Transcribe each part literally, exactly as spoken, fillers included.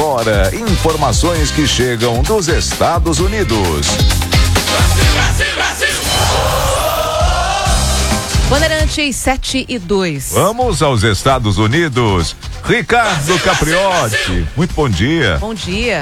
agora, informações que chegam dos Estados Unidos. Brasil, Brasil, Brasil. Bandeirantes sete e dois. Vamos aos Estados Unidos. Ricardo Capriotti, muito bom dia. Bom dia.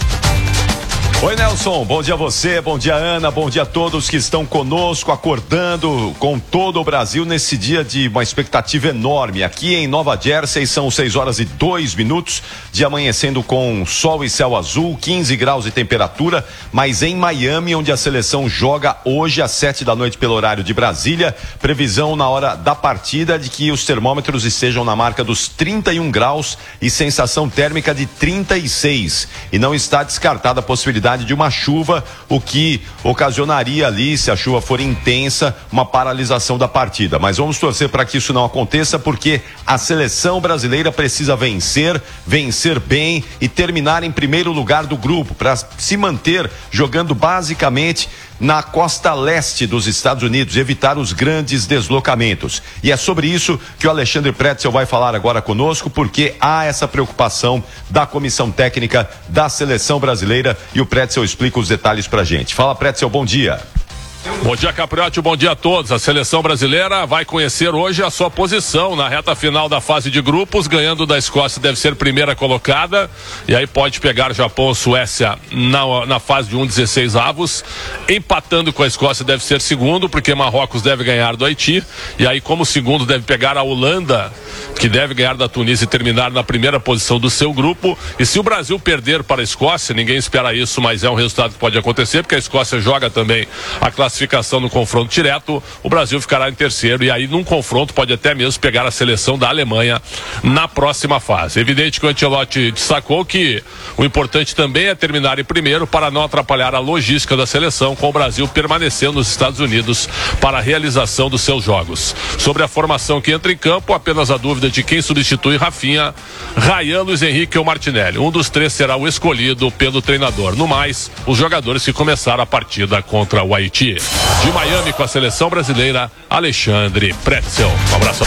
Oi, Nelson, bom dia a você, bom dia Ana, bom dia a todos que estão conosco, acordando com todo o Brasil nesse dia de uma expectativa enorme. Aqui em Nova Jersey são seis horas e dois minutos, de amanhecendo com sol e céu azul, quinze graus de temperatura, mas em Miami, onde a seleção joga hoje às sete da noite pelo horário de Brasília, previsão na hora da partida de que os termômetros estejam na marca dos trinta e um graus e sensação térmica de trinta e seis. E não está descartada a possibilidade de uma chuva, o que ocasionaria ali, se a chuva for intensa, uma paralisação da partida. Mas vamos torcer para que isso não aconteça, porque a seleção brasileira precisa vencer, vencer bem e terminar em primeiro lugar do grupo, para se manter jogando basicamente na costa leste dos Estados Unidos, evitar os grandes deslocamentos. E é sobre isso que o Alexandre Pretzel vai falar agora conosco, porque há essa preocupação da comissão técnica da seleção brasileira e o Pretzel explica os detalhes pra gente. Fala, Pretzel, bom dia. Bom dia, Capriotti, bom dia a todos. A seleção brasileira vai conhecer hoje a sua posição na reta final da fase de grupos, ganhando da Escócia deve ser primeira colocada, e aí pode pegar Japão ou Suécia na, na fase de um dezesseis avos, empatando com a Escócia deve ser segundo, porque Marrocos deve ganhar do Haiti, e aí como segundo deve pegar a Holanda, que deve ganhar da Tunísia e terminar na primeira posição do seu grupo. E se o Brasil perder para a Escócia, ninguém espera isso, mas é um resultado que pode acontecer, porque a Escócia joga também a classificação no confronto direto, o Brasil ficará em terceiro, e aí num confronto pode até mesmo pegar a seleção da Alemanha na próxima fase. Evidente que o Ancelotti destacou que o importante também é terminar em primeiro para não atrapalhar a logística da seleção, com o Brasil permanecendo nos Estados Unidos para a realização dos seus jogos. Sobre a formação que entra em campo, apenas a dúvida de quem substitui Rafinha, Ryan, Luiz Henrique ou Martinelli. Um dos três será o escolhido pelo treinador. No mais, os jogadores que começaram a partida contra o Haiti. De Miami com a seleção brasileira, Alexandre Pretzel. Um abraço.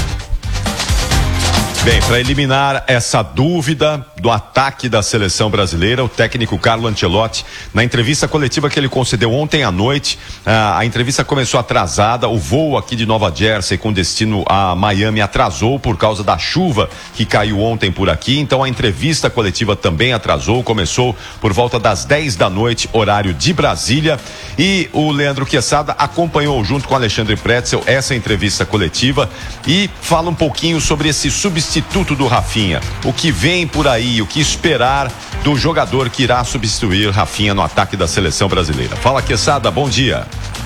Bem, para eliminar essa dúvida do ataque da seleção brasileira, o técnico Carlo Ancelotti, na entrevista coletiva que ele concedeu ontem à noite, a, a entrevista começou atrasada, o voo aqui de Nova Jersey com destino a Miami atrasou por causa da chuva que caiu ontem por aqui, então a entrevista coletiva também atrasou, começou por volta das dez da noite, horário de Brasília, e o Leandro Quesada acompanhou junto com o Alexandre Pretzel essa entrevista coletiva e fala um pouquinho sobre esse substituto Substituto do Rafinha, o que vem por aí, o que esperar do jogador que irá substituir Rafinha no ataque da seleção brasileira. Fala, Quesada, bom dia.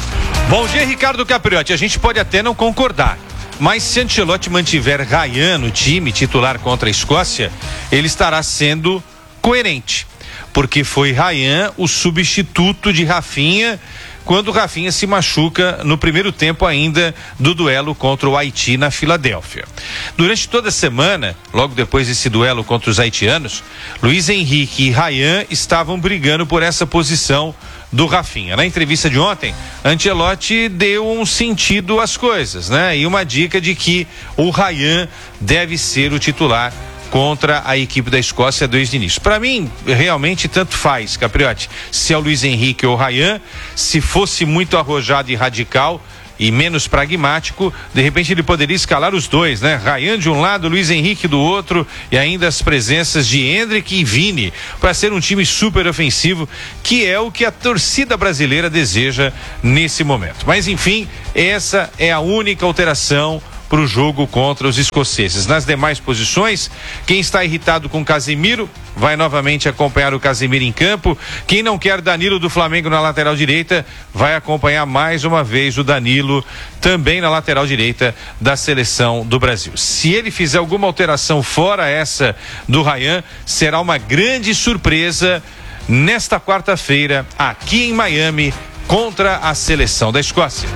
Bom dia, Ricardo Capriotti. A gente pode até não concordar, mas se Ancelotti mantiver Ryan no time titular contra a Escócia, ele estará sendo coerente, porque foi Ryan o substituto de Rafinha quando o Rafinha se machuca no primeiro tempo ainda do duelo contra o Haiti na Filadélfia. Durante toda a semana, logo depois desse duelo contra os haitianos, Luiz Henrique e Ryan estavam brigando por essa posição do Rafinha. Na entrevista de ontem, Ancelotti deu um sentido às coisas, né? E uma dica de que o Ryan deve ser o titular contra a equipe da Escócia desde o início. Para mim, realmente tanto faz, Capriotti, se é o Luiz Henrique ou o Ryan. Se fosse muito arrojado e radical e menos pragmático, de repente ele poderia escalar os dois, né? Ryan de um lado, Luiz Henrique do outro, e ainda as presenças de Endrick e Vini, para ser um time super ofensivo, que é o que a torcida brasileira deseja nesse momento. Mas enfim, essa é a única alteração para o jogo contra os escoceses. Nas demais posições, quem está irritado com Casemiro vai novamente acompanhar o Casemiro em campo. Quem não quer Danilo do Flamengo na lateral direita vai acompanhar mais uma vez o Danilo também na lateral direita da seleção do Brasil. Se ele fizer alguma alteração fora essa do Ryan, será uma grande surpresa nesta quarta-feira aqui em Miami contra a seleção da Escócia.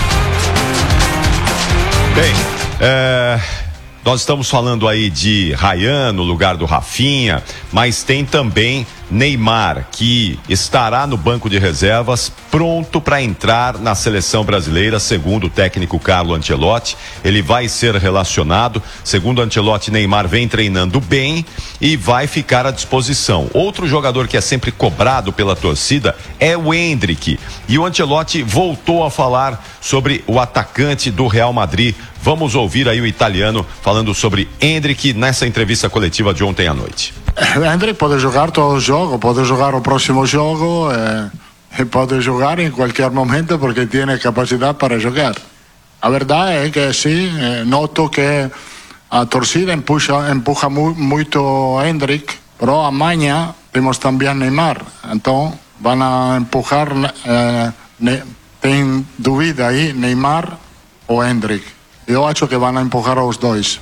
Bem, é, nós estamos falando aí de Ryan no lugar do Rafinha, mas tem também Neymar, que estará no banco de reservas, pronto para entrar na seleção brasileira, segundo o técnico Carlo Ancelotti. Ele vai ser relacionado. Segundo Ancelotti, Neymar vem treinando bem e vai ficar à disposição. Outro jogador que é sempre cobrado pela torcida é o Endrick. E o Ancelotti voltou a falar sobre o atacante do Real Madrid. Vamos ouvir aí o italiano falando sobre Endrick nessa entrevista coletiva de ontem à noite. Endrick pode jogar todo o jogo, pode jogar o próximo jogo eh, e pode jogar em qualquer momento porque tem capacidade para jogar. A verdade é que sim, eh, noto que a torcida empuxa, empuja mu, muito Endrick, mas amanhã temos também Neymar, então vão a empujar, eh, ne, tem dúvida aí, Neymar ou Endrick. Eu acho que vão a empurrar os dois.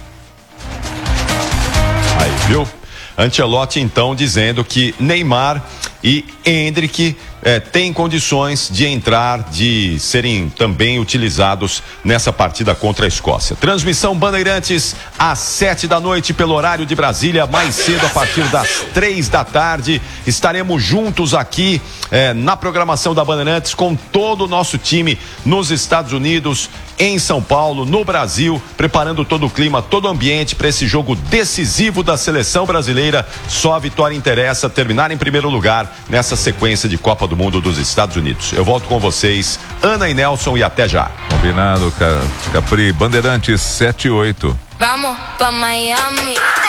Aí, viu? Ancelotti, então, dizendo que Neymar e Endrick eh, têm condições de entrar, de serem também utilizados nessa partida contra a Escócia. Transmissão Bandeirantes às sete da noite pelo horário de Brasília, mais cedo a partir das três da tarde. Estaremos juntos aqui eh, na programação da Bandeirantes com todo o nosso time nos Estados Unidos, em São Paulo, no Brasil, preparando todo o clima, todo o ambiente para esse jogo decisivo da seleção brasileira. Só a vitória interessa, terminar em primeiro lugar nessa sequência de Copa do Mundo dos Estados Unidos. Eu volto com vocês, Ana e Nelson, e até já. Combinado, cara. Capri, Bandeirantes sete e oito. Vamos pa' Miami.